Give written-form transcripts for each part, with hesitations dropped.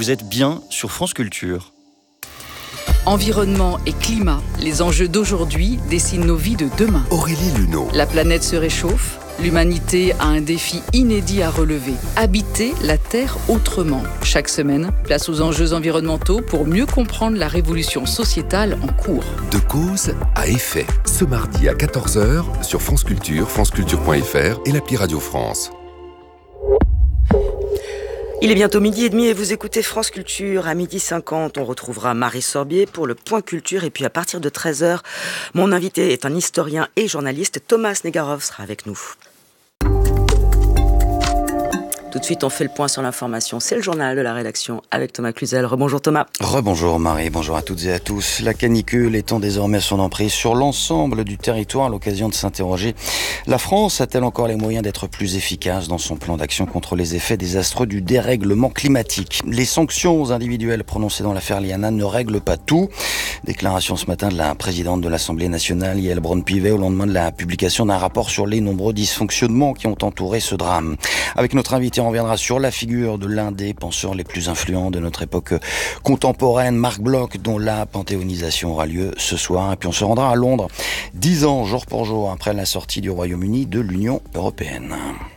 vous êtes bien sur France Culture. Environnement et climat, les enjeux d'aujourd'hui dessinent nos vies de demain. Aurélie Luneau. La planète se réchauffe, l'humanité a un défi inédit à relever. Habiter la Terre autrement. Chaque semaine, place aux enjeux environnementaux pour mieux comprendre la révolution sociétale en cours. De cause à effet. Ce mardi à 14h sur France Culture, franceculture.fr et l'appli Radio France. Il est bientôt 12h30 et vous écoutez France Culture. À 12h50, on retrouvera Marie Sorbier pour le Point Culture. Et puis à partir de 13h, mon invité est un historien et journaliste. Thomas Negarov sera avec nous. Tout de suite, on fait le point sur l'information. C'est le journal de la rédaction avec Thomas Cluzel. Rebonjour Thomas. Rebonjour Marie, bonjour à toutes et à tous. La canicule étend désormais son emprise sur l'ensemble du territoire à l'occasion de s'interroger. La France a-t-elle encore les moyens d'être plus efficace dans son plan d'action contre les effets désastreux du dérèglement climatique ? Les sanctions individuelles prononcées dans l'affaire Liana ne règlent pas tout. Déclaration ce matin de la présidente de l'Assemblée nationale, Yael Braun-Pivet, au lendemain de la publication d'un rapport sur les nombreux dysfonctionnements qui ont entouré ce drame. Avec notre invité, on reviendra sur la figure de l'un des penseurs les plus influents de notre époque contemporaine, Marc Bloch, dont la panthéonisation aura lieu ce soir. Et puis on se rendra à Londres, 10 ans, jour pour jour, après la sortie du Royaume-Uni de l'Union européenne.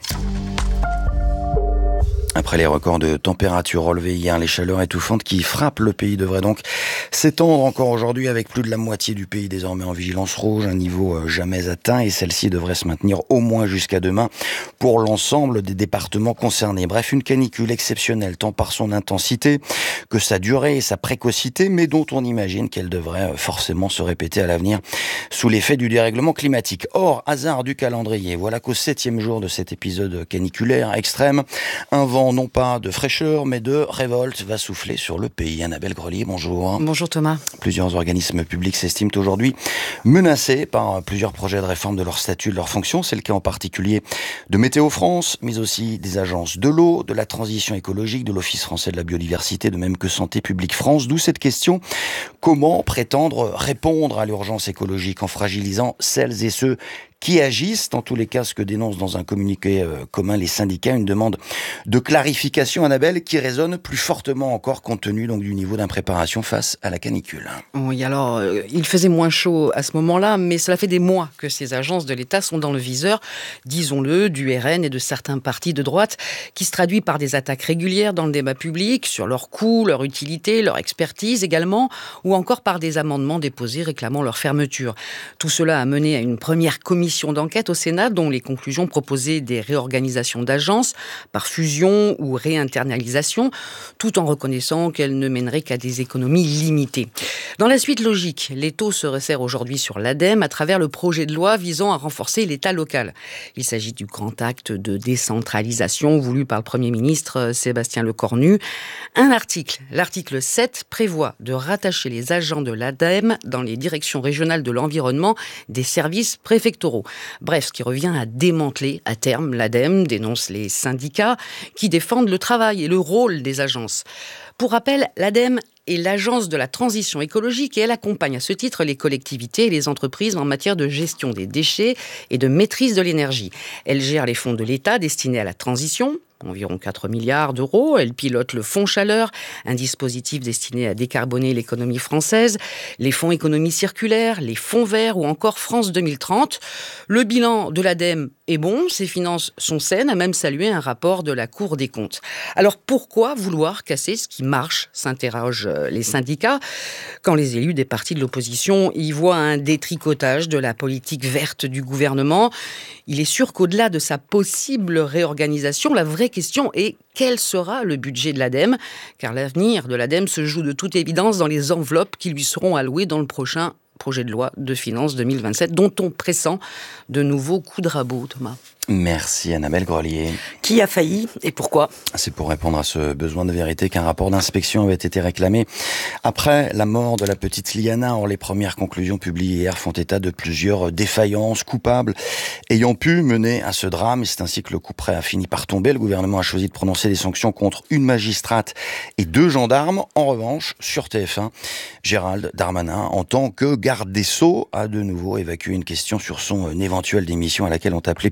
Après les records de température relevés hier, les chaleurs étouffantes qui frappent le pays devraient donc s'étendre encore aujourd'hui, avec plus de la moitié du pays désormais en vigilance rouge, un niveau jamais atteint, et celle-ci devrait se maintenir au moins jusqu'à demain pour l'ensemble des départements concernés. Bref, une canicule exceptionnelle tant par son intensité que sa durée et sa précocité, mais dont on imagine qu'elle devrait forcément se répéter à l'avenir sous l'effet du dérèglement climatique. Or, hasard du calendrier, voilà qu'au 7e jour de cet épisode caniculaire extrême, un vent non pas de fraîcheur, mais de révolte va souffler sur le pays. Annabelle Grelier, bonjour. Bonjour Thomas. Plusieurs organismes publics s'estiment aujourd'hui menacés par plusieurs projets de réforme de leur statut, de leur fonction. C'est le cas en particulier de Météo France, mais aussi des agences de l'eau, de la transition écologique, de l'Office français de la biodiversité, de même que Santé publique France. D'où cette question: comment prétendre répondre à l'urgence écologique en fragilisant celles et ceux qui agissent, dans tous les cas, ce que dénoncent dans un communiqué commun les syndicats, une demande de clarification, Annabelle, qui résonne plus fortement encore compte tenu donc du niveau d'impréparation face à la canicule. Oui, alors, il faisait moins chaud à ce moment-là, mais cela fait des mois que ces agences de l'État sont dans le viseur, disons-le, du RN et de certains partis de droite, qui se traduit par des attaques régulières dans le débat public, sur leurs coûts, leur utilité, leur expertise également, ou encore par des amendements déposés réclamant leur fermeture. Tout cela a mené à une première commission d'enquête au Sénat, dont les conclusions proposaient des réorganisations d'agences par fusion ou réinternalisation, tout en reconnaissant qu'elles ne mèneraient qu'à des économies limitées. Dans la suite logique, l'étau se resserre aujourd'hui sur l'ADEME à travers le projet de loi visant à renforcer l'État local. Il s'agit du grand acte de décentralisation voulu par le Premier ministre Sébastien Lecornu. Un article, l'article 7, prévoit de rattacher les agents de l'ADEME dans les directions régionales de l'environnement des services préfectoraux. Bref, ce qui revient à démanteler à terme l'ADEME, dénoncent les syndicats qui défendent le travail et le rôle des agences. Pour rappel, l'ADEME est l'agence de la transition écologique et elle accompagne à ce titre les collectivités et les entreprises en matière de gestion des déchets et de maîtrise de l'énergie. Elle gère les fonds de l'État destinés à la transition, environ 4 milliards d'euros. Elle pilote le Fonds Chaleur, un dispositif destiné à décarboner l'économie française, les fonds économie circulaire, les fonds verts ou encore France 2030. Le bilan de l'ADEME est bon, ses finances sont saines, a même salué un rapport de la Cour des comptes. Alors pourquoi vouloir casser ce qui marche, s'interrogent les syndicats, quand les élus des partis de l'opposition y voient un détricotage de la politique verte du gouvernement. Il est sûr qu'au-delà de sa possible réorganisation, la vraie question est: quel sera le budget de l'ADEME ? Car l'avenir de l'ADEME se joue de toute évidence dans les enveloppes qui lui seront allouées dans le prochain projet de loi de finances 2027, dont on pressent de nouveaux coups de rabot, Thomas. Merci Annabelle Grelier. Qui a failli et pourquoi ? C'est pour répondre à ce besoin de vérité qu'un rapport d'inspection avait été réclamé après la mort de la petite Liana. Or, les premières conclusions publiées hier font état de plusieurs défaillances coupables ayant pu mener à ce drame. Et c'est ainsi que le couperet a fini par tomber. Le gouvernement a choisi de prononcer des sanctions contre une magistrate et 2 gendarmes. En revanche, sur TF1, Gérald Darmanin, en tant que garde des Sceaux, a de nouveau évacué une question sur son éventuelle démission à laquelle ont appelé plusieurs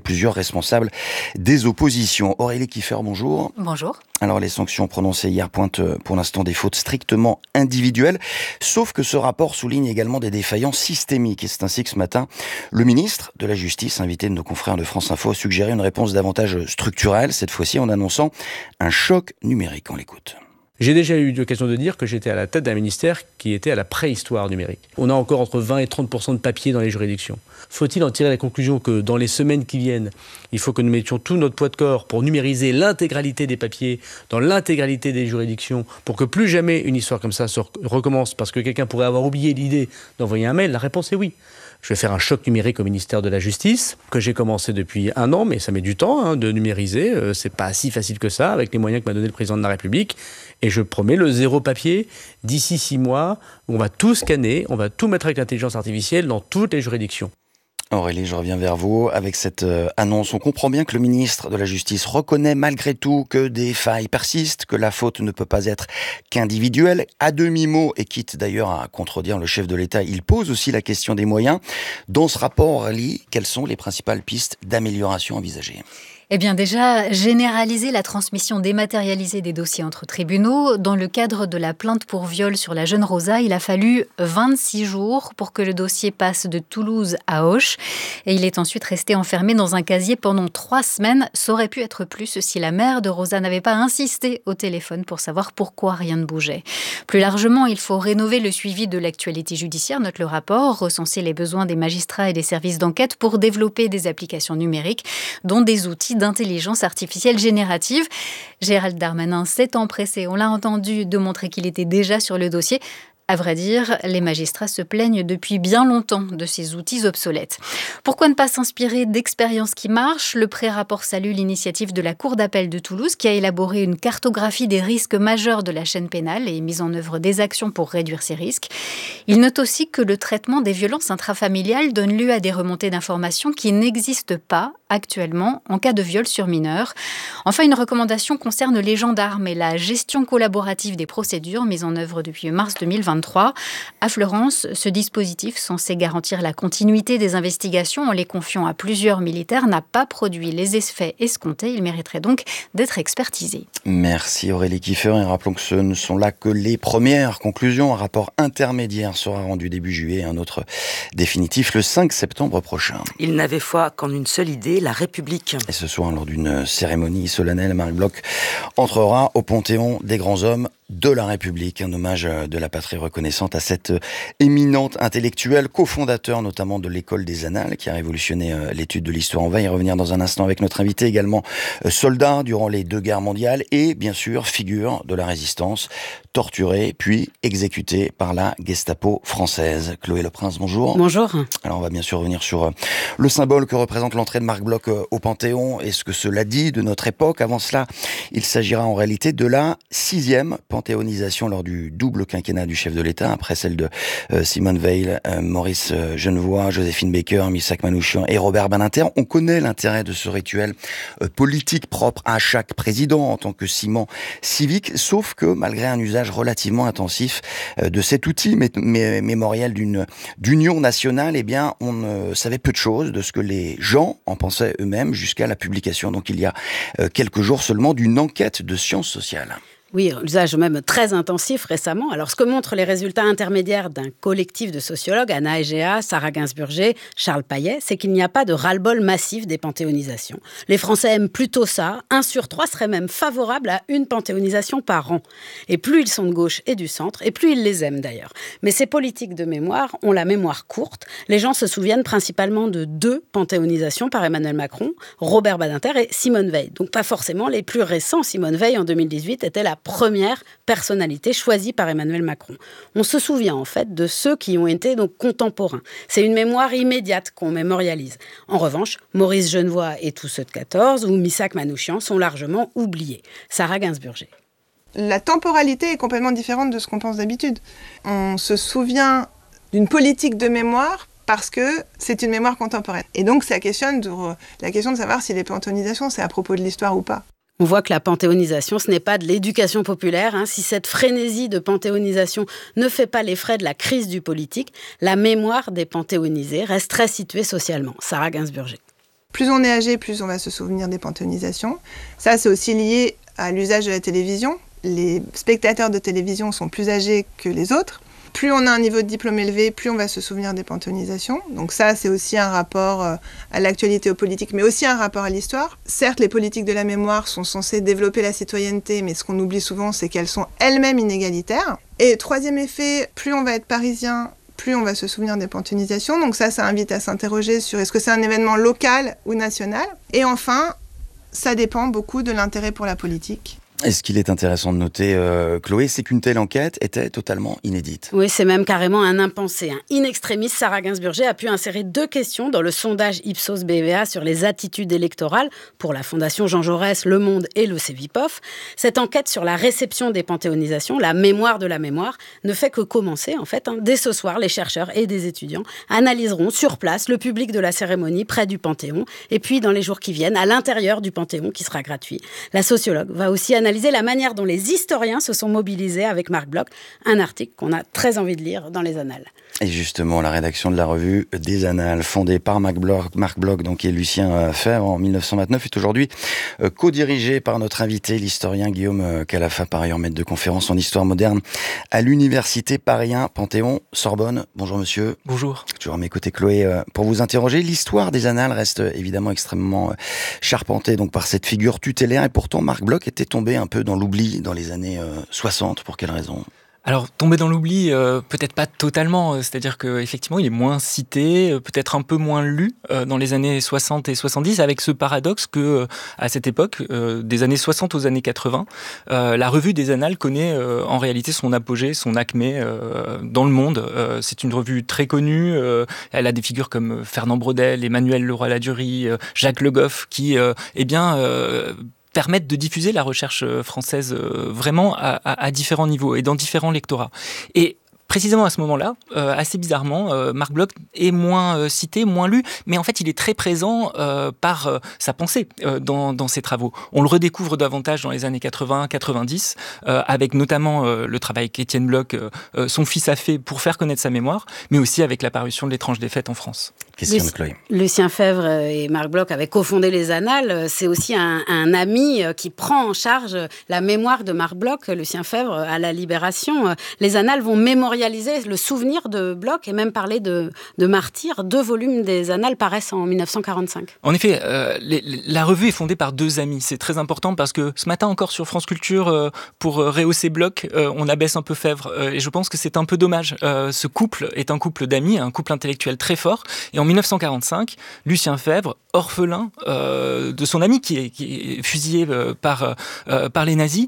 responsable des oppositions. Aurélie Kiefer, bonjour. Bonjour. Alors les sanctions prononcées hier pointent pour l'instant des fautes strictement individuelles, sauf que ce rapport souligne également des défaillances systémiques. Et c'est ainsi que ce matin, le ministre de la Justice, invité de nos confrères de France Info, a suggéré une réponse davantage structurelle, cette fois-ci en annonçant un choc numérique. On l'écoute. J'ai déjà eu l'occasion de dire que j'étais à la tête d'un ministère qui était à la préhistoire numérique. On a encore entre 20 et 30% de papier dans les juridictions. Faut-il en tirer la conclusion que dans les semaines qui viennent, il faut que nous mettions tout notre poids de corps pour numériser l'intégralité des papiers dans l'intégralité des juridictions pour que plus jamais une histoire comme ça se recommence parce que quelqu'un pourrait avoir oublié l'idée d'envoyer un mail? La réponse est oui. Je vais faire un choc numérique au ministère de la Justice, que j'ai commencé depuis 1 an, mais ça met du temps de numériser. C'est pas si facile que ça, avec les moyens que m'a donné le président de la République. Et je promets le zéro papier d'ici 6 mois. On va tout scanner, on va tout mettre avec l'intelligence artificielle dans toutes les juridictions. Aurélie, je reviens vers vous. Avec cette annonce, on comprend bien que le ministre de la Justice reconnaît malgré tout que des failles persistent, que la faute ne peut pas être qu'individuelle. À demi-mot, et quitte d'ailleurs à contredire le chef de l'État, il pose aussi la question des moyens. Dans ce rapport, Aurélie, quelles sont les principales pistes d'amélioration envisagées ? Eh bien déjà, généraliser la transmission dématérialisée des dossiers entre tribunaux. Dans le cadre de la plainte pour viol sur la jeune Rosa, il a fallu 26 jours pour que le dossier passe de Toulouse à Auch. Et il est ensuite resté enfermé dans un casier pendant 3 semaines. Ça aurait pu être plus si la mère de Rosa n'avait pas insisté au téléphone pour savoir pourquoi rien ne bougeait. Plus largement, il faut rénover le suivi de l'actualité judiciaire, note le rapport, recenser les besoins des magistrats et des services d'enquête pour développer des applications numériques, dont des outils d'intelligence artificielle générative. Gérald Darmanin s'est empressé, on l'a entendu, de montrer qu'il était déjà sur le dossier. À vrai dire, les magistrats se plaignent depuis bien longtemps de ces outils obsolètes. Pourquoi ne pas s'inspirer d'expériences qui marchent ? Le pré-rapport salue l'initiative de la Cour d'appel de Toulouse qui a élaboré une cartographie des risques majeurs de la chaîne pénale et mis en œuvre des actions pour réduire ces risques. Il note aussi que le traitement des violences intrafamiliales donne lieu à des remontées d'informations qui n'existent pas actuellement en cas de viol sur mineur. Enfin, une recommandation concerne les gendarmes et la gestion collaborative des procédures mise en œuvre depuis mars 2023. À Fleurance, ce dispositif censé garantir la continuité des investigations en les confiant à plusieurs militaires n'a pas produit les effets escomptés. Il mériterait donc d'être expertisé. Merci Aurélie Kiefer et rappelons que ce ne sont là que les premières conclusions. Un rapport intermédiaire sera rendu début juillet, un autre définitif le 5 septembre prochain. Il n'avait foi qu'en une seule idée, la République. Et ce soir, lors d'une cérémonie solennelle, Marc Bloch entrera au Panthéon des grands hommes de la République, un hommage de la patrie reconnaissante à cette éminente intellectuelle, cofondateur notamment de l'école des Annales, qui a révolutionné l'étude de l'histoire. On va y revenir dans un instant avec notre invité, également soldat durant les 2 guerres mondiales et bien sûr figure de la résistance, torturé puis exécuté par la Gestapo française. Chloé Leprince, bonjour. Bonjour. Alors on va bien sûr revenir sur le symbole que représente l'entrée de Marc Bloch au Panthéon et ce que cela dit de notre époque. Avant cela, il s'agira en réalité de la 6e panthéonisation lors du double quinquennat du chef de l'État, après celle de Simone Veil, Maurice Genevoix, Joséphine Baker, Missak Manouchian et Robert Badinter. On connaît l'intérêt de ce rituel politique propre à chaque président en tant que ciment civique, sauf que malgré un usage relativement intensif de cet outil mémoriel d'union nationale, eh bien, on savait peu de choses de ce que les gens en pensaient eux-mêmes jusqu'à la publication, donc il y a quelques jours seulement, d'une enquête de sciences sociales. Oui, usage même très intensif récemment. Alors, ce que montrent les résultats intermédiaires d'un collectif de sociologues, Anna Egea, Sarah Gainsburger, Charles Payet, c'est qu'il n'y a pas de ras-le-bol massif des panthéonisations. Les Français aiment plutôt ça. 1 sur 3 serait même favorable à une panthéonisation par an. Et plus ils sont de gauche et du centre, et plus ils les aiment d'ailleurs. Mais ces politiques de mémoire ont la mémoire courte. Les gens se souviennent principalement de 2 panthéonisations par Emmanuel Macron, Robert Badinter et Simone Veil. Donc pas forcément les plus récents. Simone Veil, en 2018, était la première personnalité choisie par Emmanuel Macron. On se souvient en fait de ceux qui ont été donc contemporains. C'est une mémoire immédiate qu'on mémorialise. En revanche, Maurice Genevoix et tous ceux de 14 ou Missak Manouchian sont largement oubliés. Sarah Gainsburger. La temporalité est complètement différente de ce qu'on pense d'habitude. On se souvient d'une politique de mémoire parce que c'est une mémoire contemporaine. Et donc ça questionne la question de savoir si les panthéonisations, c'est à propos de l'histoire ou pas. On voit que la panthéonisation, ce n'est pas de l'éducation populaire. Si cette frénésie de panthéonisation ne fait pas les frais de la crise du politique, la mémoire des panthéonisés reste très située socialement. Sarah Gainsburger. Plus on est âgé, plus on va se souvenir des panthéonisations. Ça, c'est aussi lié à l'usage de la télévision. Les spectateurs de télévision sont plus âgés que les autres. Plus on a un niveau de diplôme élevé, plus on va se souvenir des panthéonisations. Donc ça, c'est aussi un rapport à l'actualité, aux politiques, mais aussi un rapport à l'histoire. Certes, les politiques de la mémoire sont censées développer la citoyenneté, mais ce qu'on oublie souvent, c'est qu'elles sont elles-mêmes inégalitaires. Et troisième effet, plus on va être parisien, plus on va se souvenir des panthéonisations. Donc ça invite à s'interroger sur est-ce que c'est un événement local ou national. Et enfin, ça dépend beaucoup de l'intérêt pour la politique. Et ce qu'il est intéressant de noter, Chloé, c'est qu'une telle enquête était totalement inédite. Oui, c'est même carrément un impensé. In extremis, Sarah Gainsbourger a pu insérer 2 questions dans le sondage Ipsos BVA sur les attitudes électorales pour la Fondation Jean Jaurès, Le Monde et le Cevipof. Cette enquête sur la réception des panthéonisations, la mémoire de la mémoire, ne fait que commencer en fait. Dès ce soir, les chercheurs et des étudiants analyseront sur place le public de la cérémonie près du Panthéon et puis dans les jours qui viennent, à l'intérieur du Panthéon qui sera gratuit. La sociologue va aussi analyser la manière dont les historiens se sont mobilisés avec Marc Bloch, un article qu'on a très envie de lire dans les Annales. Et justement, la rédaction de la revue des Annales, fondée par Marc Bloch donc, et Lucien Febvre en 1929, est aujourd'hui co-dirigée par notre invité, l'historien Guillaume Calafa, par ailleurs maître de conférence en histoire moderne à l'Université Paris 1, Panthéon-Sorbonne. Bonjour monsieur. Bonjour. Toujours à mes côtés Chloé pour vous interroger. L'histoire des Annales reste évidemment extrêmement charpentée donc, par cette figure tutélaire et pourtant Marc Bloch était tombé un peu dans l'oubli dans les années 60. Pour quelle raison ? Alors, tomber dans l'oubli, peut-être pas totalement, c'est-à-dire qu'effectivement, il est moins cité, peut-être un peu moins lu dans les années 60 et 70, avec ce paradoxe que, à cette époque, des années 60 aux années 80, la revue des Annales connaît en réalité son apogée, son acmé dans le monde. C'est une revue très connue, elle a des figures comme Fernand Braudel, Emmanuel Leroy-Ladurie, Jacques Le Goff, qui, permettent de diffuser la recherche française vraiment à différents niveaux et dans différents lectorats. Et précisément à ce moment-là, assez bizarrement, Marc Bloch est moins cité, moins lu, mais en fait il est très présent par sa pensée dans ses travaux. On le redécouvre davantage dans les années 80-90, avec notamment le travail qu'Étienne Bloch, son fils, a fait pour faire connaître sa mémoire, mais aussi avec la parution de L'étrange défaite en France. Question de Chloé. Lucien Febvre et Marc Bloch avaient cofondé les Annales. C'est aussi un ami qui prend en charge la mémoire de Marc Bloch, Lucien Febvre, à la Libération. Les Annales vont mémorialiser le souvenir de Bloch et même parler de martyrs. 2 volumes des Annales paraissent en 1945. En effet, la revue est fondée par 2 amis. C'est très important parce que ce matin encore sur France Culture, pour rehausser Bloch, on abaisse un peu Febvre. Et je pense que c'est un peu dommage. Ce couple est un couple d'amis, un couple intellectuel très fort. Et en 1945, Lucien Febvre, orphelin de son ami qui est fusillé par les nazis,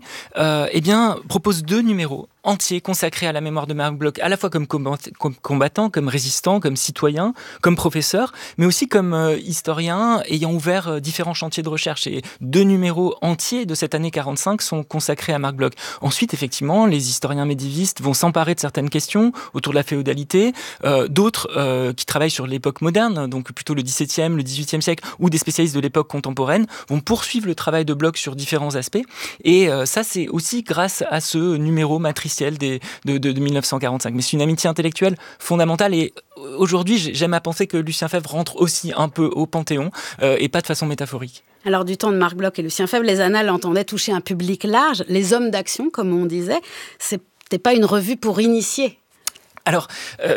propose 2 numéros entiers consacrés à la mémoire de Marc Bloch, à la fois comme combattant, comme résistant, comme citoyen, comme professeur, mais aussi comme historien ayant ouvert différents chantiers de recherche. Et 2 numéros entiers de cette année 45 sont consacrés à Marc Bloch. Ensuite, effectivement, les historiens médiévistes vont s'emparer de certaines questions autour de la féodalité, d'autres qui travaillent sur l'époque moderne, donc plutôt le XVIIe, le XVIIIe siècle, ou des spécialistes de l'époque contemporaine, vont poursuivre le travail de Bloch sur différents aspects. Et ça, c'est aussi grâce à ce numéro matriciel de 1945. Mais c'est une amitié intellectuelle fondamentale et aujourd'hui, j'aime à penser que Lucien Febvre rentre aussi un peu au Panthéon et pas de façon métaphorique. Alors, du temps de Marc Bloch et Lucien Febvre, les Annales entendaient toucher un public large, les hommes d'action, comme on disait. C'était pas une revue pour initier. Alors,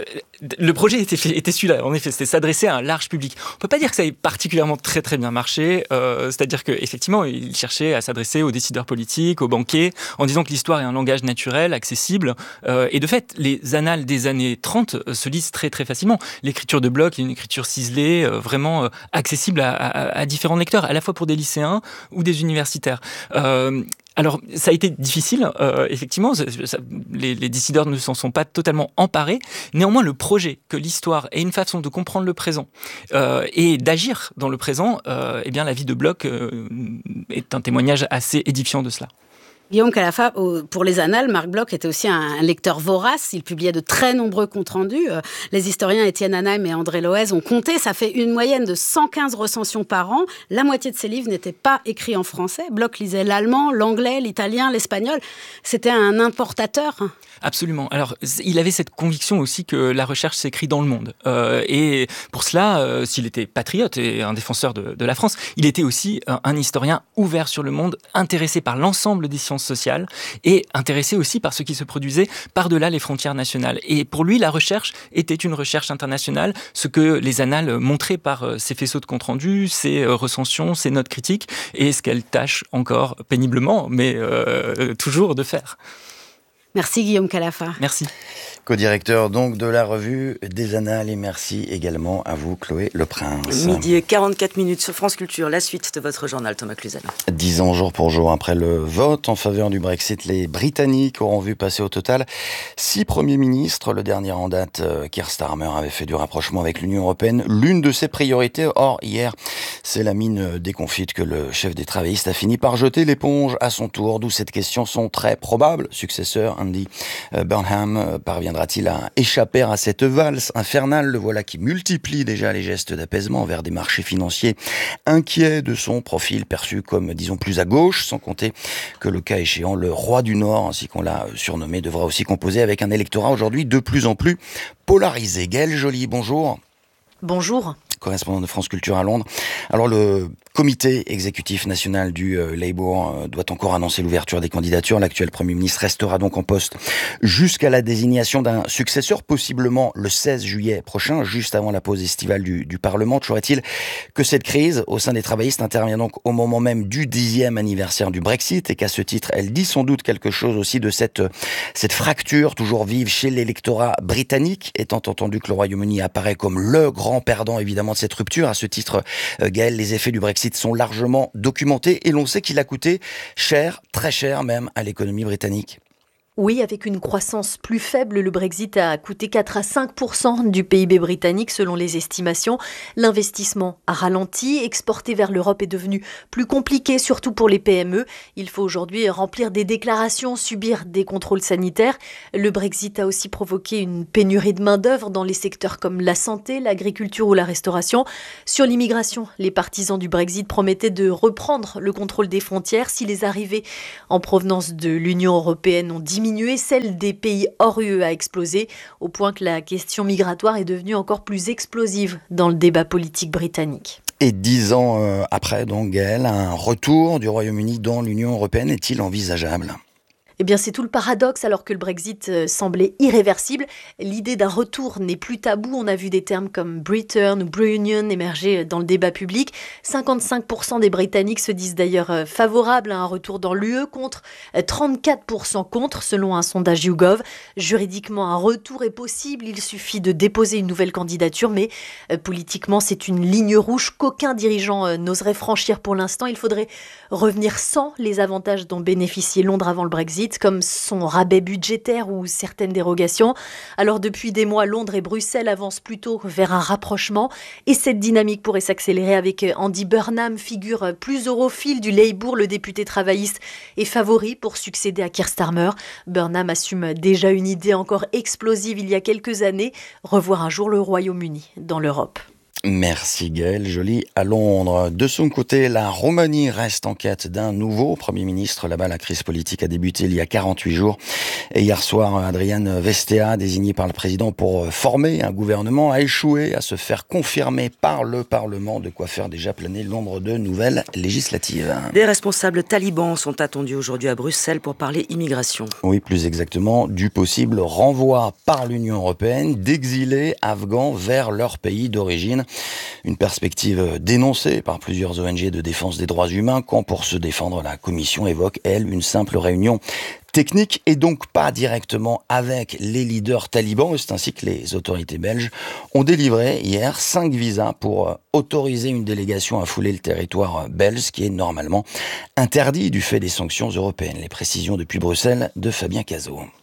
le projet était celui-là, en effet, c'était s'adresser à un large public. On ne peut pas dire que ça ait particulièrement très très bien marché, c'est-à-dire qu'effectivement, il cherchait à s'adresser aux décideurs politiques, aux banquiers, en disant que l'histoire est un langage naturel, accessible, et de fait, les annales des années 30 se lisent très très facilement. L'écriture de Bloch est une écriture ciselée, vraiment accessible à différents lecteurs, à la fois pour des lycéens ou des universitaires. Alors, ça a été difficile, effectivement, les décideurs ne s'en sont pas totalement emparés. Néanmoins, le projet que l'histoire est une façon de comprendre le présent et d'agir dans le présent, la vie de Bloch est un témoignage assez édifiant de cela. Guillaume Calafa, pour les Annales, Marc Bloch était aussi un lecteur vorace. Il publiait de très nombreux comptes rendus. Les historiens Étienne Anaheim et André Loez ont compté. Ça fait une moyenne de 115 recensions par an. La moitié de ses livres n'étaient pas écrits en français. Bloch lisait l'allemand, l'anglais, l'italien, l'espagnol. C'était un importateur. Absolument. Alors, il avait cette conviction aussi que la recherche s'écrit dans le monde. Et pour cela, s'il était patriote et un défenseur de la France, il était aussi un historien ouvert sur le monde, intéressé par l'ensemble des sciences sociales et intéressé aussi par ce qui se produisait par-delà les frontières nationales. Et pour lui, la recherche était une recherche internationale, ce que les Annales montraient par ses faisceaux de compte rendus, ses recensions, ses notes critiques, et ce qu'elle tâche encore péniblement, mais toujours de faire. Merci Guillaume Calafa. Merci. Co-directeur donc de la revue des Annales, et merci également à vous Chloé Leprince. Midi et 44 minutes sur France Culture, la suite de votre journal Thomas Cluzel. 10 ans jour pour jour après le vote en faveur du Brexit, les Britanniques auront vu passer au total 6 premiers ministres. Le dernier en date, Keir Starmer, avait fait du rapprochement avec l'Union européenne l'une de ses priorités. Or, hier, c'est la mine déconfite que le chef des travaillistes a fini par jeter l'éponge à son tour, d'où cette question: son très probable successeur, Andy Burnham, parviendra-t-il à échapper à cette valse infernale? Le voilà qui multiplie déjà les gestes d'apaisement vers des marchés financiers inquiets de son profil perçu comme, disons, plus à gauche, sans compter que le cas échéant, le roi du Nord, ainsi qu'on l'a surnommé, devra aussi composer avec un électorat aujourd'hui de plus en plus polarisé. Gaëlle Joly, bonjour. Bonjour. Correspondant de France Culture à Londres. Alors, le comité exécutif national du Labour doit encore annoncer l'ouverture des candidatures. L'actuel Premier ministre restera donc en poste jusqu'à la désignation d'un successeur, possiblement le 16 juillet prochain, juste avant la pause estivale du Parlement. Toujours est-il que cette crise au sein des travaillistes intervient donc au moment même du 10e anniversaire du Brexit, et qu'à ce titre, elle dit sans doute quelque chose aussi de cette fracture toujours vive chez l'électorat britannique, étant entendu que le Royaume-Uni apparaît comme le grand perdant évidemment de cette rupture. À ce titre, Gaëlle, les effets du Brexit sont largement documentés et l'on sait qu'il a coûté cher, très cher même, à l'économie britannique. Oui, avec une croissance plus faible, le Brexit a coûté 4 à 5% du PIB britannique selon les estimations. L'investissement a ralenti, exporter vers l'Europe est devenu plus compliqué, surtout pour les PME. Il faut aujourd'hui remplir des déclarations, subir des contrôles sanitaires. Le Brexit a aussi provoqué une pénurie de main-d'œuvre dans les secteurs comme la santé, l'agriculture ou la restauration. Sur l'immigration, les partisans du Brexit promettaient de reprendre le contrôle des frontières si les arrivées en provenance de l'Union européenne ont diminué. Celle des pays hors UE a explosé, au point que la question migratoire est devenue encore plus explosive dans le débat politique britannique. Et 10 ans après, donc, Gaëlle, un retour du Royaume-Uni dans l'Union européenne est-il envisageable ? Eh bien, c'est tout le paradoxe. Alors que le Brexit semblait irréversible, l'idée d'un retour n'est plus tabou. On a vu des termes comme Britain ou Brunion émerger dans le débat public. 55% des Britanniques se disent d'ailleurs favorables à un retour dans l'UE, contre 34% contre, selon un sondage YouGov. Juridiquement, un retour est possible. Il suffit de déposer une nouvelle candidature, mais politiquement, c'est une ligne rouge qu'aucun dirigeant n'oserait franchir pour l'instant. Il faudrait revenir sans les avantages dont bénéficiait Londres avant le Brexit, comme son rabais budgétaire ou certaines dérogations. Alors depuis des mois, Londres et Bruxelles avancent plutôt vers un rapprochement, et cette dynamique pourrait s'accélérer avec Andy Burnham, figure plus europhile du Labour. Le député travailliste est favori pour succéder à Keir Starmer. Burnham assume déjà une idée encore explosive il y a quelques années: revoir un jour le Royaume-Uni dans l'Europe. Merci Gaëlle Joly à Londres. De son côté, la Roumanie reste en quête d'un nouveau Premier ministre. Là-bas, la crise politique a débuté il y a 48 jours. Et hier soir, Adrian Vestea, désigné par le président pour former un gouvernement, a échoué à se faire confirmer par le Parlement, de quoi faire déjà planer l'ombre de nouvelles législatives. Des responsables talibans sont attendus aujourd'hui à Bruxelles pour parler immigration. Oui, plus exactement, du possible renvoi par l'Union européenne d'exilés afghans vers leur pays d'origine. Une perspective dénoncée par plusieurs ONG de défense des droits humains, quand pour se défendre, la Commission évoque, elle, une simple réunion technique et donc pas directement avec les leaders talibans. C'est ainsi que les autorités belges ont délivré hier 5 visas pour autoriser une délégation à fouler le territoire belge, qui est normalement interdit du fait des sanctions européennes. Les précisions depuis Bruxelles de Fabien Cazot.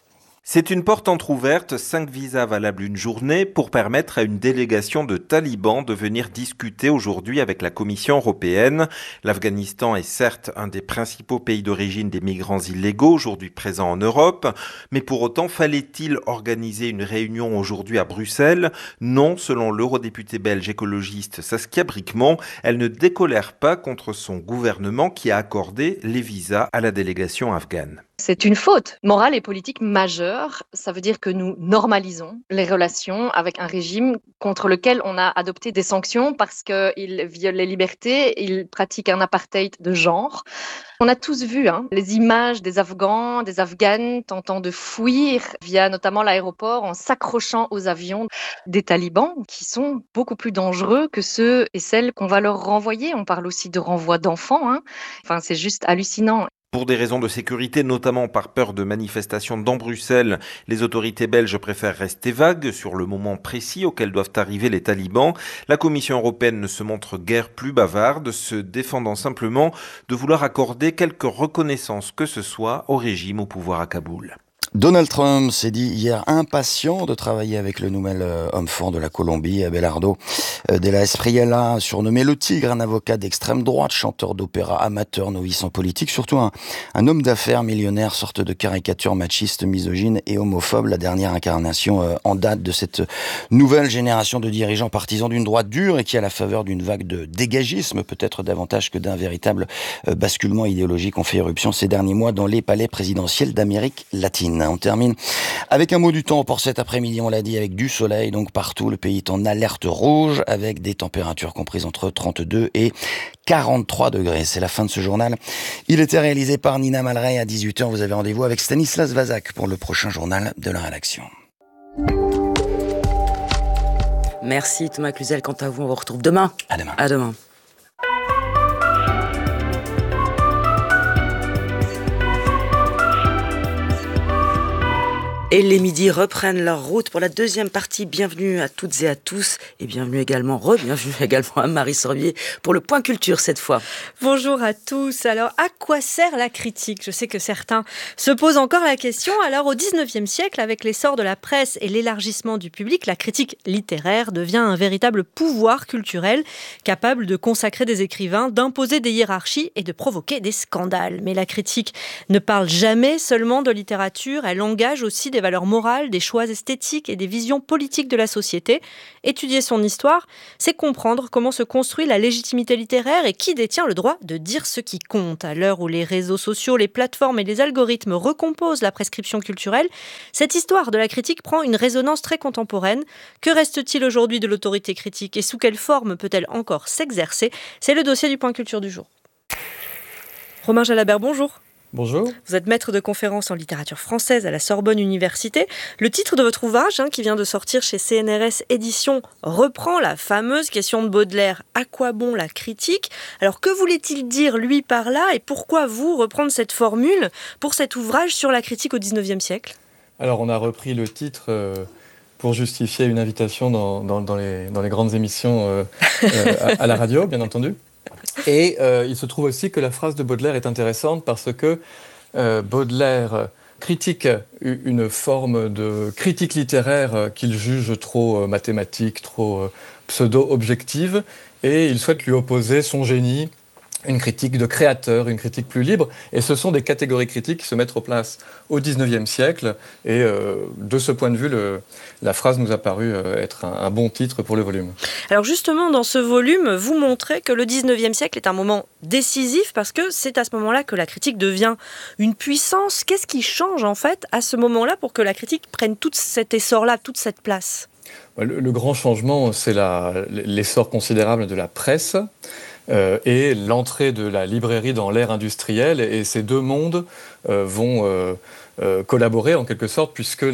C'est une porte entrouverte, 5 visas valables une journée pour permettre à une délégation de talibans de venir discuter aujourd'hui avec la Commission européenne. L'Afghanistan est certes un des principaux pays d'origine des migrants illégaux aujourd'hui présents en Europe, mais pour autant fallait-il organiser une réunion aujourd'hui à Bruxelles ? Non, selon l'eurodéputée belge écologiste Saskia Brikmont, elle ne décolère pas contre son gouvernement qui a accordé les visas à la délégation afghane. C'est une faute morale et politique majeure. Ça veut dire que nous normalisons les relations avec un régime contre lequel on a adopté des sanctions parce qu'il viole les libertés, il pratique un apartheid de genre. On a tous vu les images des Afghans, des Afghanes tentant de fuir via notamment l'aéroport en s'accrochant aux avions des talibans qui sont beaucoup plus dangereux que ceux et celles qu'on va leur renvoyer. On parle aussi de renvoi d'enfants. Enfin, c'est juste hallucinant. Pour des raisons de sécurité, notamment par peur de manifestations dans Bruxelles, les autorités belges préfèrent rester vagues sur le moment précis auquel doivent arriver les talibans. La Commission européenne ne se montre guère plus bavarde, se défendant simplement de vouloir accorder quelque reconnaissance que ce soit au régime au pouvoir à Kaboul. Donald Trump s'est dit hier impatient de travailler avec le nouvel homme fort de la Colombie, Abelardo de la Espriella, surnommé le Tigre, un avocat d'extrême droite, chanteur d'opéra, amateur, novice en politique, surtout un homme d'affaires millionnaire, sorte de caricature machiste, misogyne et homophobe, la dernière incarnation en date de cette nouvelle génération de dirigeants partisans d'une droite dure et qui, à la faveur d'une vague de dégagisme, peut-être davantage que d'un véritable basculement idéologique, ont fait éruption ces derniers mois dans les palais présidentiels d'Amérique latine. On termine avec un mot du temps pour cet après-midi, on l'a dit, avec du soleil, donc partout, le pays est en alerte rouge, avec des températures comprises entre 32 et 43 degrés. C'est la fin de ce journal. Il était réalisé par Nina Malray à 18h. Vous avez rendez-vous avec Stanislas Vazak pour le prochain journal de la rédaction. Merci Thomas Cluzel. Quant à vous, on vous retrouve demain. À demain. À demain. Et les midis reprennent leur route pour la deuxième partie. Bienvenue à toutes et à tous et bienvenue également à Marie Sorbier pour le point culture cette fois. Bonjour à tous. Alors, à quoi sert la critique ? Je sais que certains se posent encore la question. Alors, au 19e siècle, avec l'essor de la presse et l'élargissement du public, la critique littéraire devient un véritable pouvoir culturel capable de consacrer des écrivains, d'imposer des hiérarchies et de provoquer des scandales. Mais la critique ne parle jamais seulement de littérature, elle engage aussi des valeurs morales, des choix esthétiques et des visions politiques de la société. Étudier son histoire, c'est comprendre comment se construit la légitimité littéraire et qui détient le droit de dire ce qui compte. À l'heure où les réseaux sociaux, les plateformes et les algorithmes recomposent la prescription culturelle, cette histoire de la critique prend une résonance très contemporaine. Que reste-t-il aujourd'hui de l'autorité critique et sous quelle forme peut-elle encore s'exercer ? C'est le dossier du point culture du jour. Romain Jalabert, bonjour. Bonjour. Vous êtes maître de conférences en littérature française à la Sorbonne Université. Le titre de votre ouvrage, qui vient de sortir chez CNRS Éditions, reprend la fameuse question de Baudelaire « À quoi bon la critique ?» Alors que voulait-il dire lui par là et pourquoi vous reprendre cette formule pour cet ouvrage sur la critique au XIXe siècle ? Alors on a repris le titre pour justifier une invitation dans les grandes émissions à la radio, bien entendu. Et il se trouve aussi que la phrase de Baudelaire est intéressante parce que Baudelaire critique une forme de critique littéraire qu'il juge trop mathématique, trop pseudo-objective, et il souhaite lui opposer son génie, une critique de créateur, une critique plus libre. Et ce sont des catégories critiques qui se mettent en place au XIXe siècle. Et de ce point de vue, la phrase nous a paru être un bon titre pour le volume. Alors justement, dans ce volume, vous montrez que le XIXe siècle est un moment décisif parce que c'est à ce moment-là que la critique devient une puissance. Qu'est-ce qui change en fait à ce moment-là pour que la critique prenne tout cet essor-là, toute cette place ? Le grand changement, c'est l'essor considérable de la presse. Et l'entrée de la librairie dans l'ère industrielle, et ces deux mondes vont collaborer en quelque sorte, puisque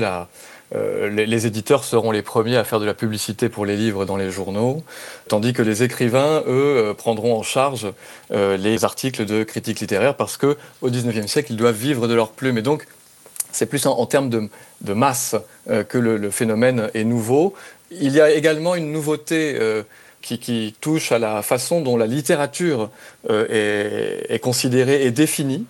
les éditeurs seront les premiers à faire de la publicité pour les livres dans les journaux, tandis que les écrivains, eux, prendront en charge les articles de critique littéraire, parce qu'au XIXe siècle, ils doivent vivre de leur plume. Et donc, c'est plus en termes de masse que le phénomène est nouveau. Il y a également une nouveauté qui touche à la façon dont la littérature est considérée et définie.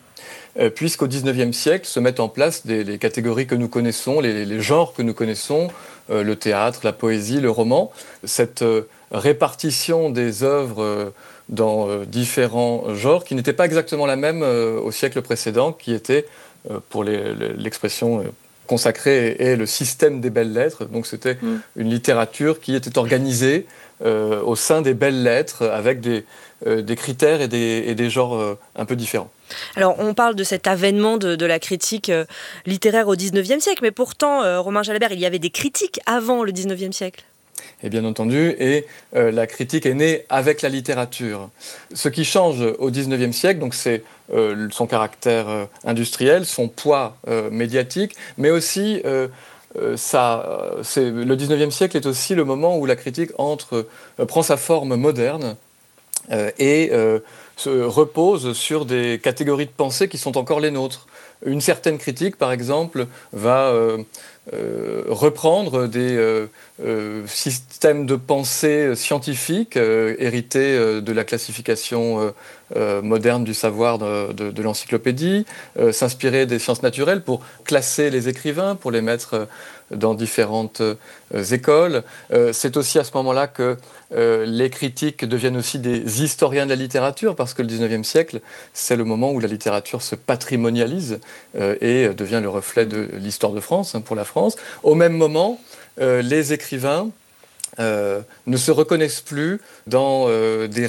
puisqu'au XIXe siècle se mettent en place les catégories que nous connaissons, les genres que nous connaissons, le théâtre, la poésie, le roman. Cette répartition des œuvres dans différents genres qui n'était pas exactement la même au siècle précédent, qui était, pour l'expression consacrée, et le système des belles lettres. Donc c'était une littérature qui était organisée au sein des belles lettres avec des critères et des genres un peu différents. Alors, on parle de cet avènement de la critique littéraire au XIXe siècle, mais pourtant, Romain Jalabert, il y avait des critiques avant le XIXe siècle. Et bien entendu, la critique est née avec la littérature. Ce qui change au XIXe siècle, donc c'est son caractère industriel, son poids médiatique, mais aussi le XIXe siècle est aussi le moment où la critique prend sa forme moderne et se repose sur des catégories de pensée qui sont encore les nôtres. Une certaine critique, par exemple, va reprendre des systèmes de pensée scientifiques hérités de la classification moderne du savoir de l'encyclopédie, s'inspirer des sciences naturelles pour classer les écrivains, pour les mettre dans différentes écoles. C'est aussi à ce moment-là que les critiques deviennent aussi des historiens de la littérature, parce que le XIXe siècle, c'est le moment où la littérature se patrimonialise et devient le reflet de l'histoire de France, pour la France. Au même moment, les écrivains ne se reconnaissent plus dans des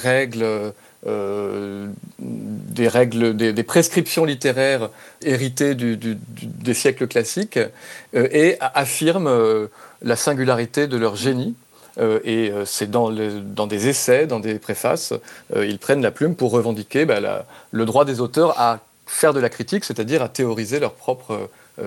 prescriptions littéraires héritées des siècles classiques et affirment la singularité de leur génie. Et c'est dans des essais, dans des préfaces, ils prennent la plume pour revendiquer le droit des auteurs à faire de la critique, c'est-à-dire à théoriser leur propre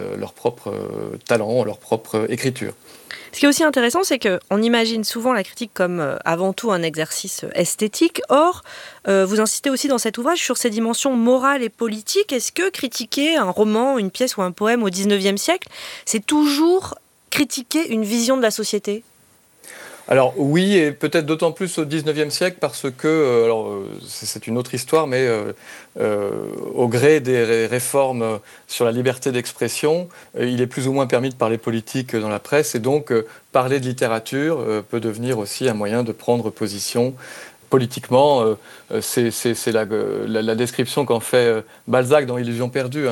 talent, leur propre écriture. Ce qui est aussi intéressant, c'est qu'on imagine souvent la critique comme avant tout un exercice esthétique. Or, vous insistez aussi dans cet ouvrage sur ces dimensions morales et politiques. Est-ce que critiquer un roman, une pièce ou un poème au XIXe siècle, c'est toujours critiquer une vision de la société ? Alors oui, et peut-être d'autant plus au XIXe siècle parce que, c'est une autre histoire, mais au gré des réformes sur la liberté d'expression, il est plus ou moins permis de parler politique dans la presse, et donc parler de littérature peut devenir aussi un moyen de prendre position politiquement. C'est la description qu'en fait Balzac dans Illusions perdues,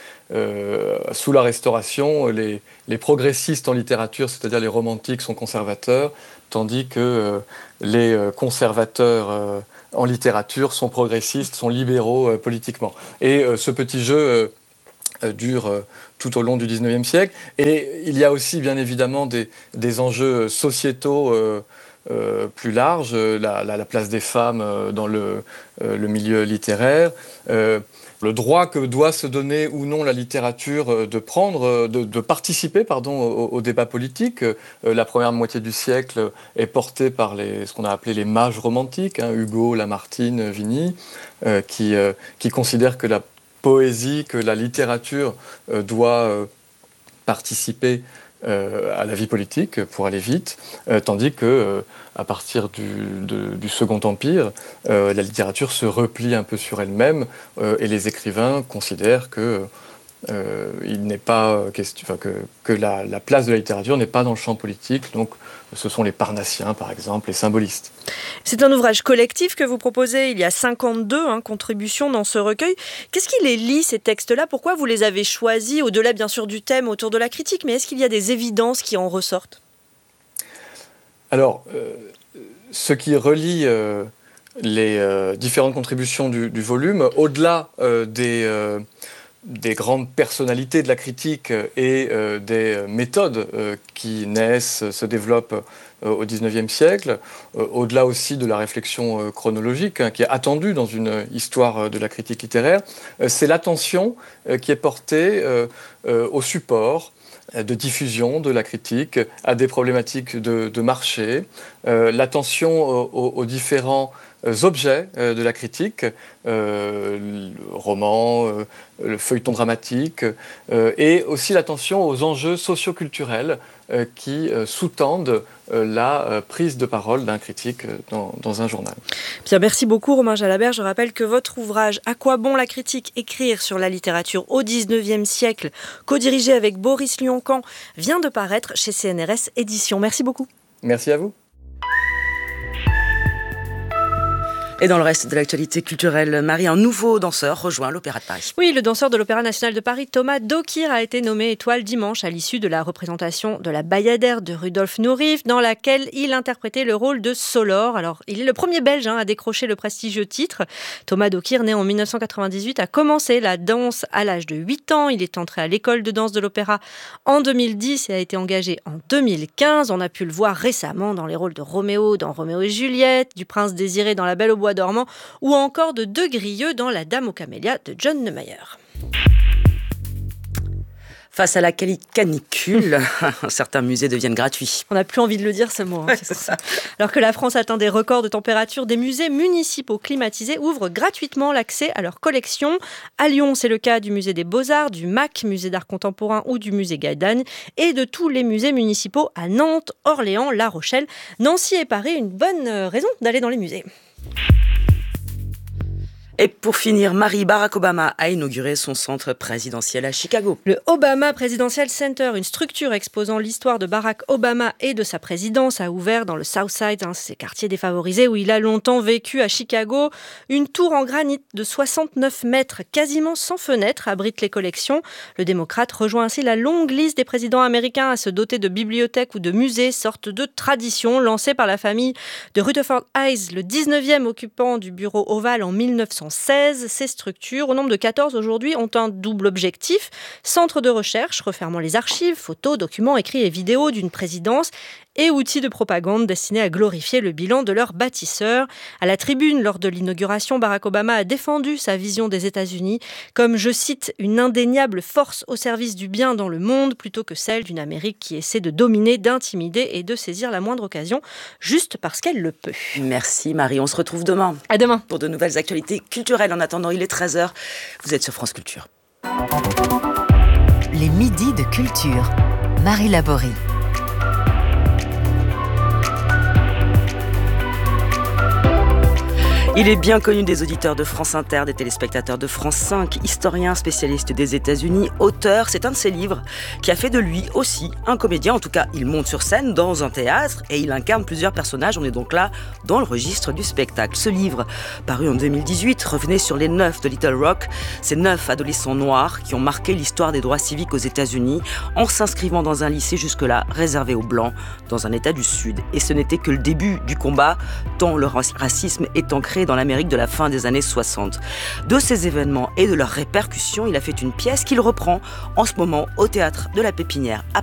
sous la Restauration, les progressistes en littérature, c'est-à-dire les romantiques, sont conservateurs, tandis que les conservateurs en littérature sont progressistes, sont libéraux politiquement. Et ce petit jeu dure tout au long du XIXe siècle. Et il y a aussi, bien évidemment, des enjeux sociétaux plus larges, la place des femmes dans le milieu littéraire, le droit que doit se donner ou non la littérature de participer au débat politique. La première moitié du siècle est portée par ce qu'on a appelé les mages romantiques, Hugo, Lamartine, Vigny, qui considèrent que la poésie, que la littérature doit participer à la vie politique pour aller vite, tandis que à partir du Second Empire, la littérature se replie un peu sur elle-même et les écrivains considèrent que il n'est pas question, que la place de la littérature n'est pas dans le champ politique. Donc, ce sont les parnassiens, par exemple, les symbolistes. C'est un ouvrage collectif que vous proposez. Il y a 52 contributions dans ce recueil. Qu'est-ce qui les lie, ces textes-là ? Pourquoi vous les avez choisis, au-delà, bien sûr, du thème autour de la critique ? Mais est-ce qu'il y a des évidences qui en ressortent ? Alors, ce qui relie les différentes contributions du volume, au-delà des grandes personnalités de la critique et des méthodes qui naissent, se développent au XIXe siècle, au-delà aussi de la réflexion chronologique qui est attendue dans une histoire de la critique littéraire, c'est l'attention qui est portée au support de diffusion de la critique, à des problématiques de marché, l'attention aux différents objets de la critique, le roman, le feuilleton dramatique, et aussi l'attention aux enjeux socio-culturels qui sous-tendent la prise de parole d'un critique dans un journal. Bien, merci beaucoup Romain Jalabert. Je rappelle que votre ouvrage « À quoi bon la critique ? Écrire sur la littérature au XIXe siècle », co-dirigé avec Boris Lyon-Camp, vient de paraître chez CNRS Éditions. Merci beaucoup. Merci à vous. Et dans le reste de l'actualité culturelle, Marie, un nouveau danseur rejoint l'Opéra de Paris. Oui, le danseur de l'Opéra national de Paris, Thomas Dokir, a été nommé étoile dimanche à l'issue de la représentation de la Bayadère de Rudolf Nureyev, dans laquelle il interprétait le rôle de Solor. Alors, il est le premier Belge à décrocher le prestigieux titre. Thomas Dokir, né en 1998, a commencé la danse à l'âge de 8 ans. Il est entré à l'école de danse de l'Opéra en 2010 et a été engagé en 2015. On a pu le voir récemment dans les rôles de Roméo dans Roméo et Juliette, du prince Désiré dans La Belle au bois dormant ou encore de De Grieux dans La Dame aux camélias de John Neumayer. Face à la canicule, certains musées deviennent gratuits. On n'a plus envie de le dire, ce mot. Ouais, c'est ça. Alors que la France atteint des records de température, des musées municipaux climatisés ouvrent gratuitement l'accès à leurs collections. À Lyon, c'est le cas du musée des Beaux-Arts, du MAC, musée d'art contemporain ou du musée Gaïdagne, et de tous les musées municipaux à Nantes, Orléans, La Rochelle, Nancy et Paris. Une bonne raison d'aller dans les musées. Et pour finir, Barack Obama a inauguré son centre présidentiel à Chicago. Le Obama Presidential Center, une structure exposant l'histoire de Barack Obama et de sa présidence, a ouvert dans le South Side, ces quartiers défavorisés où il a longtemps vécu à Chicago. Une tour en granit de 69 mètres, quasiment sans fenêtre, abrite les collections. Le démocrate rejoint ainsi la longue liste des présidents américains à se doter de bibliothèques ou de musées, sorte de tradition lancée par la famille de Rutherford Hayes, le 19e occupant du bureau ovale en 1916. Ces structures, au nombre de 14 aujourd'hui, ont un double objectif. Centre de recherche, refermant les archives, photos, documents, écrits et vidéos d'une présidence, et outils de propagande destinés à glorifier le bilan de leur bâtisseur. À la tribune, lors de l'inauguration, Barack Obama a défendu sa vision des États-Unis comme, je cite, une indéniable force au service du bien dans le monde, plutôt que celle d'une Amérique qui essaie de dominer, d'intimider et de saisir la moindre occasion, juste parce qu'elle le peut. Merci Marie, on se retrouve demain. À demain. Pour de nouvelles actualités culturelles. En attendant, il est 13h, vous êtes sur France Culture. Les midis de culture. Marie Laborie. Il est bien connu des auditeurs de France Inter, des téléspectateurs de France 5, historien, spécialiste des États-Unis, auteur. C'est un de ses livres qui a fait de lui aussi un comédien. En tout cas, il monte sur scène dans un théâtre et il incarne plusieurs personnages. On est donc là dans le registre du spectacle. Ce livre, paru en 2018, revenait sur les 9 de Little Rock, ces 9 adolescents noirs qui ont marqué l'histoire des droits civiques aux États-Unis en s'inscrivant dans un lycée jusque-là réservé aux Blancs dans un État du Sud. Et ce n'était que le début du combat, tant le racisme est ancré dans l'Amérique de la fin des années 60. De ces événements et de leurs répercussions, il a fait une pièce qu'il reprend en ce moment au Théâtre de la Pépinière à